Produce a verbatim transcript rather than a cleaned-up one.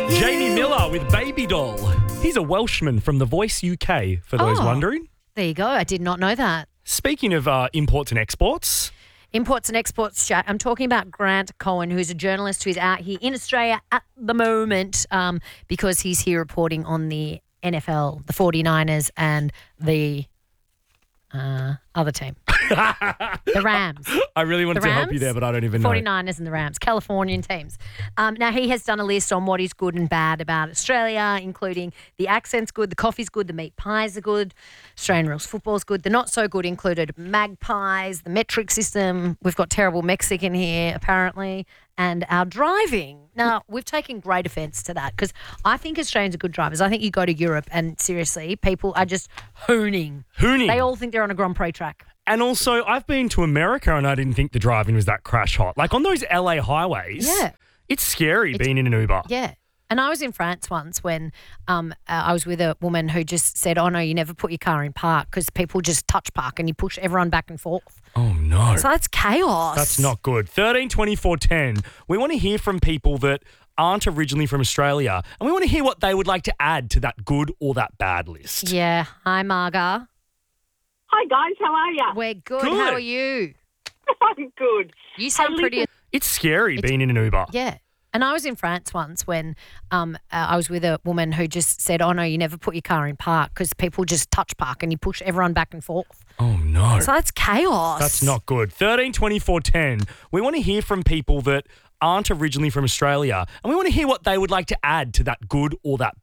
Jamie Miller with Baby Doll. He's a Welshman from The Voice U K, for those Oh. wondering. There you go. I did not know that. Speaking of uh, imports and exports, Imports and exports, Jack. I'm talking about Grant Cohen, who's a journalist who's out here in Australia at the moment um, because he's here reporting on the N F L, the 49ers and the uh, other team, the Rams. I really wanted The to help you Rams? there, but I don't even know. 49ers and the Rams, Californian teams. Um, now, he has done a list on what is good and bad about Australia, including the accent's good, the coffee's good, the meat pies are good, Australian rules football's good. The not so good included magpies, the metric system. We've got terrible Mexican here, apparently, and our driving. Now, we've taken great offence to that because I think Australians are good drivers. I think you go to Europe and seriously, people are just hooning. Hooning. They all think they're on a Grand Prix track. And also, I've been to America and I didn't think the driving was that crash hot. Like on those L A highways, Yeah. it's scary being in an Uber. Yeah. And I was in France once when um, uh, I was with a woman who just said, oh, no, you never put your car in park because people just touch park and you push everyone back and forth. Oh, no. So that's chaos. That's not good. thirteen twenty-four ten. We want to hear from people that aren't originally from Australia and we want to hear what they would like to add to that good or that bad list. Yeah. Hi, Marga. Hi guys, how are you? We're good. Good. How are you? I'm good. You sound Hey, pretty. listen- It's scary being in an Uber. Yeah. And I was in France once when um, uh, I was with a woman who just said, oh, no, you never put your car in park because people just touch park and you push everyone back and forth. Oh, no. So that's chaos. That's not good. thirteen twenty-four ten. We want to hear from people that aren't originally from Australia and we want to hear what they would like to add to that good or that